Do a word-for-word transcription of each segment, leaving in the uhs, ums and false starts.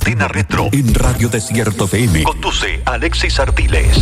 Antena Retro en Radio Desierto F M. Conduce Alexis Artiles.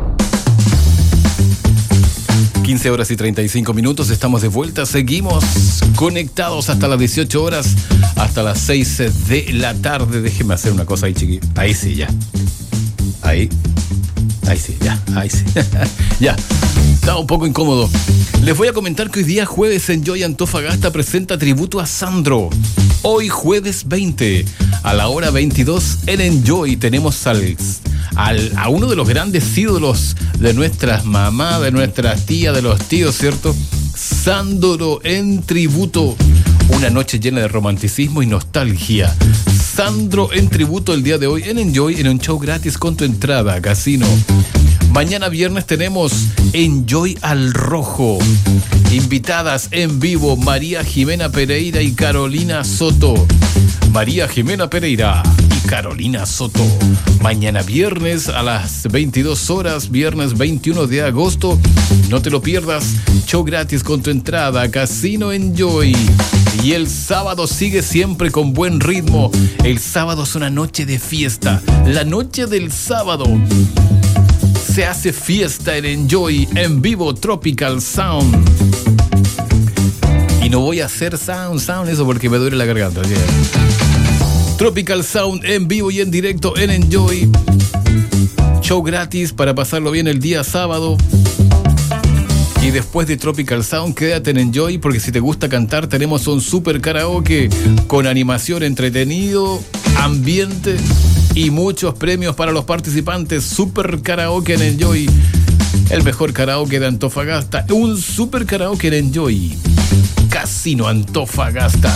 quince horas y treinta y cinco minutos, estamos de vuelta, seguimos conectados hasta las dieciocho horas, hasta las seis de la tarde. Déjeme hacer una cosa ahí, chiqui. Ahí sí, ya. Ahí. Ahí sí, ya. Ahí sí. Ya. Estaba un poco incómodo. Les voy a comentar que hoy día jueves Enjoy Antofagasta presenta tributo a Sandro. Hoy jueves veinte, a la hora veintidós, en Enjoy tenemos al, al, a uno de los grandes ídolos de nuestras mamás, de nuestras tías, de los tíos, ¿cierto? Sandro en tributo. Una noche llena de romanticismo y nostalgia. Sandro en tributo el día de hoy en Enjoy, en un show gratis con tu entrada a casino. Mañana viernes tenemos Enjoy al Rojo. Invitadas en vivo María Jimena Pereira y Carolina Soto. María Jimena Pereira y Carolina Soto. Mañana viernes a las veintidós horas, viernes veintiuno de agosto. No te lo pierdas. Show gratis con tu entrada a Casino Enjoy. Y el sábado sigue siempre con buen ritmo. El sábado es una noche de fiesta. La noche del sábado se hace fiesta en Enjoy en vivo, Tropical Sound. Y no voy a hacer sound, sound, eso porque me duele la garganta. ¿Sí? Tropical Sound en vivo y en directo en Enjoy. Show gratis para pasarlo bien el día sábado. Y después de Tropical Sound, quédate en Enjoy, porque si te gusta cantar, tenemos un super karaoke con animación, entretenido, ambiente y muchos premios para los participantes. Super karaoke en Enjoy, el mejor karaoke de Antofagasta. Un super karaoke en Enjoy, Casino Antofagasta.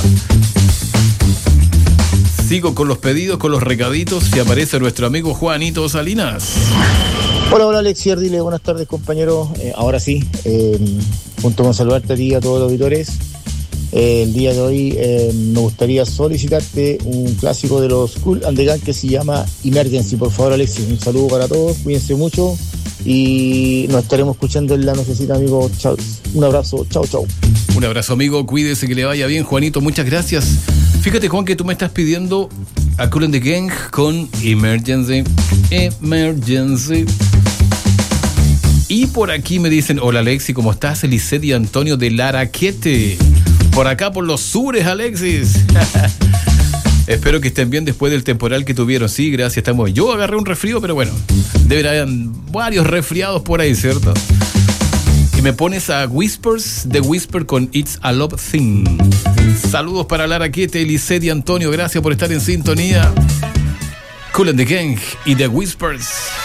Sigo con los pedidos, con los recaditos, y aparece nuestro amigo Juanito Salinas. Hola, hola Alexis Ardiles, buenas tardes compañeros. Eh, ahora sí, eh, junto con saludarte a ti y a todos los auditores, eh, el día de hoy eh, me gustaría solicitarte un clásico de los Cool and the Gang que se llama Emergency. Por favor Alexis, un saludo para todos, cuídense mucho y nos estaremos escuchando en la nochecita, amigo. Chao, un abrazo, chao, chao. Un abrazo, amigo, cuídese, que le vaya bien. Juanito, muchas gracias. Fíjate, Juan, que tú me estás pidiendo a Cool and the Gang con Emergency. Emergency. Y por aquí me dicen, hola Alexis, ¿cómo estás? Eliseth y Antonio de Laraquete. Por acá, por los sures, Alexis. Espero que estén bien después del temporal que tuvieron. Sí, gracias, estamos bien. Yo agarré un resfrío, pero bueno, deben haber varios resfriados por ahí, ¿cierto? Y me pones a Whispers, The Whisper con It's a Love Thing. Saludos para Laraquete, Eliseth y Antonio. Gracias por estar en sintonía. Cool and the Gang y The Whispers.